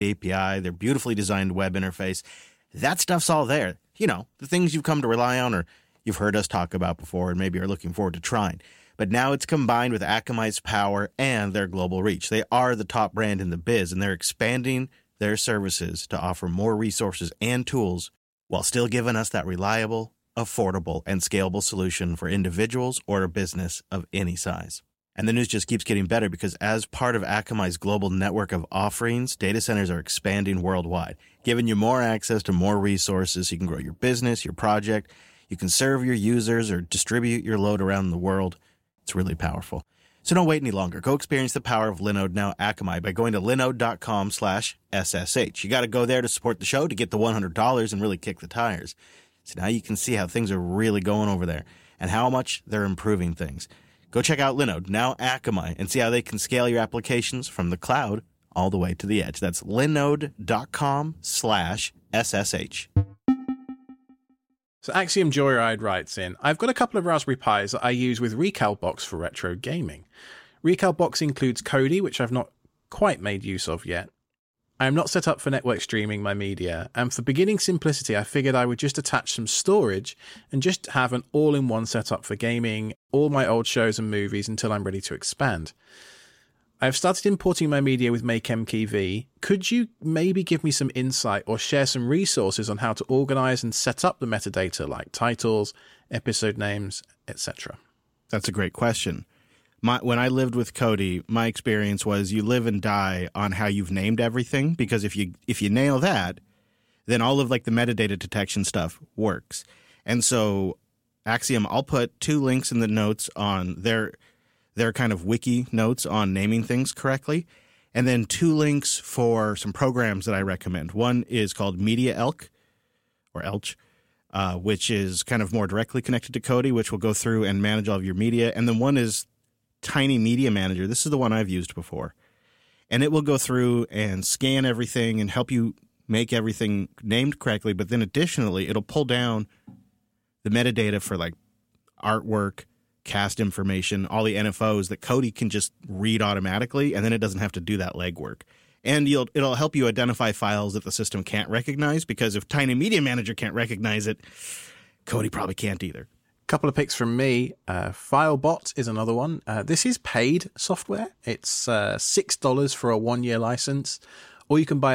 API, their beautifully designed web interface. That stuff's all there. You know, the things you've come to rely on or you've heard us talk about before and maybe are looking forward to trying. But now it's combined with Akamai's power and their global reach. They are the top brand in the biz, and they're expanding their services to offer more resources and tools while still giving us that reliable, affordable, and scalable solution for individuals or a business of any size. And the news just keeps getting better because as part of Akamai's global network of offerings, data centers are expanding worldwide, giving you more access to more resources so you can grow your business, your project. You can serve your users or distribute your load around the world. It's really powerful. So don't wait any longer. Go experience the power of Linode Now Akamai by going to linode.com/SSH. You got to go there to support the show to get the $100 and really kick the tires. So now you can see how things are really going over there and how much they're improving things. Go check out Linode Now Akamai and see how they can scale your applications from the cloud all the way to the edge. That's linode.com/SSH. So Axiom Joyride writes in, I've got a couple of Raspberry Pis that I use with Recalbox for retro gaming. Recalbox includes Kodi, which I've not quite made use of yet. I am not set up for network streaming my media, and for beginning simplicity, I figured I would just attach some storage and just have an all-in-one setup for gaming all my old shows and movies until I'm ready to expand. I have started importing my media with MakeMKV. Could you maybe give me some insight or share some resources on how to organize and set up the metadata like titles, episode names, etc.? That's a great question. When I lived with Kodi, my experience was you live and die on how you've named everything, because if you nail that, then all of like the metadata detection stuff works. And so Axiom, I'll put 2 links in the notes on their kind of wiki notes on naming things correctly, and then 2 links for some programs that I recommend. One is called Media Elk, or Elch, which is kind of more directly connected to Kodi, which will go through and manage all of your media. And then one is Tiny Media Manager. This is the one I've used before. And it will go through and scan everything and help you make everything named correctly. But then additionally, it'll pull down the metadata for like artwork, cast information, all the NFOs that Kodi can just read automatically, and then it doesn't have to do that legwork. And it'll help you identify files that the system can't recognize, because if Tiny Media Manager can't recognize it, Kodi probably can't either. Couple of picks from me. FileBot is another one. This is paid software. It's $6 for a 1-year license, or you can buy a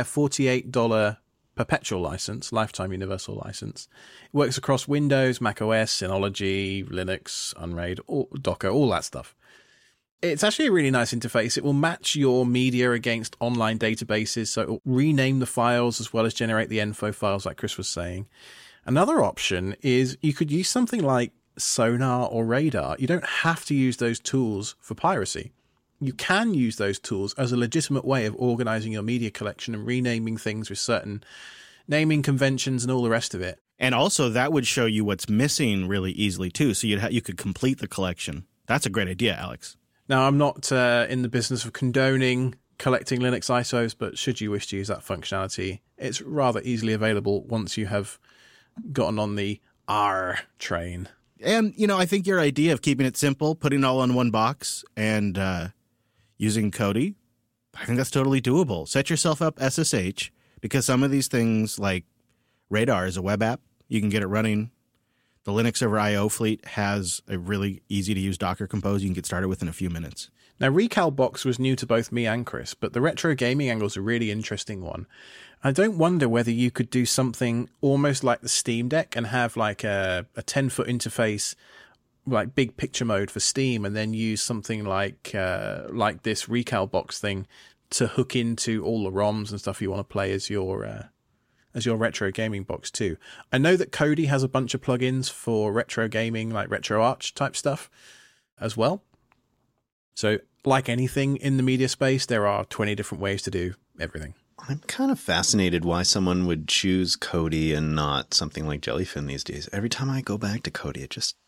$48 perpetual license, lifetime universal license. It works across Windows, Mac OS, Synology, Linux, Unraid, Docker, all that stuff. It's actually a really nice interface. It will match your media against online databases, so it will rename the files as well as generate the info files like Chris was saying. Another option is you could use something like Sonar or Radar. You don't have to use those tools for piracy. You can use those tools as a legitimate way of organizing your media collection and renaming things with certain naming conventions and all the rest of it. And also that would show you what's missing really easily too, so you could complete the collection. That's a great idea, Alex. Now, I'm not in the business of condoning collecting Linux ISOs, but should you wish to use that functionality, it's rather easily available once you have gotten on the R train. And, I think your idea of keeping it simple, putting it all in one box, and using Kodi, I think that's totally doable. Set yourself up SSH, because some of these things, like Radar is a web app. You can get it running. The Linux Server IO fleet has a really easy-to-use Docker Compose you can get started with in a few minutes. Now, Recalbox was new to both me and Chris, but the retro gaming angle is a really interesting one. I don't wonder whether you could do something almost like the Steam Deck and have like a 10-foot interface, like big picture mode for Steam, and then use something like this Recalbox thing to hook into all the ROMs and stuff you want to play as your retro gaming box too. I know that Kodi has a bunch of plugins for retro gaming, like RetroArch type stuff as well. So like anything in the media space, there are 20 different ways to do everything. I'm kind of fascinated why someone would choose Kodi and not something like Jellyfin these days. Every time I go back to Kodi, it just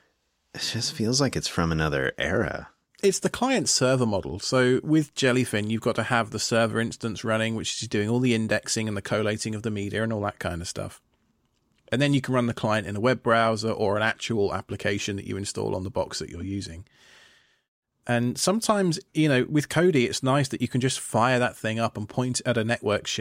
feels like it's from another era. It's the client-server model. So with Jellyfin, you've got to have the server instance running, which is doing all the indexing and the collating of the media and all that kind of stuff. And then you can run the client in a web browser or an actual application that you install on the box that you're using. And sometimes, with Kodi, it's nice that you can just fire that thing up and point at a network